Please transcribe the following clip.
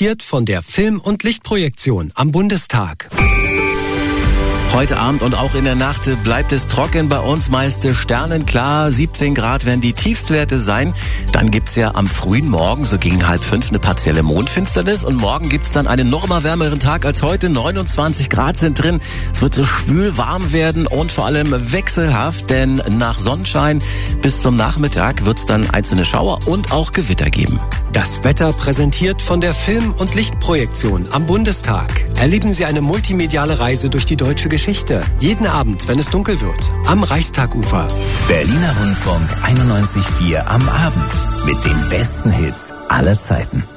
präsentiert von der Film- und Lichtprojektion am Bundestag. Heute Abend und auch in der Nacht bleibt es trocken bei uns, meist sternenklar. 17 Grad werden die Tiefstwerte sein. Dann gibt's ja am frühen Morgen, so gegen 4:30, eine partielle Mondfinsternis. Und morgen gibt's dann einen noch mal wärmeren Tag als heute. 29 Grad sind drin. Es wird so schwül warm werden und vor allem wechselhaft, denn nach Sonnenschein bis zum Nachmittag wird's dann einzelne Schauer und auch Gewitter geben. Das Wetter präsentiert von der Film- und Lichtprojektion am Bundestag. Erleben Sie eine multimediale Reise durch die deutsche Geschichte. Jeden Abend, wenn es dunkel wird, am Reichstagufer. Berliner Rundfunk 91,4 am Abend mit den besten Hits aller Zeiten.